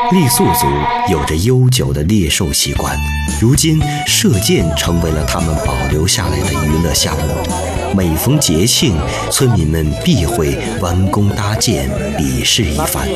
傈僳族有着悠久的猎兽习惯，如今射箭成为了他们保留下来的娱乐项目。每逢节庆，村民们必会弯弓搭箭，比试一番。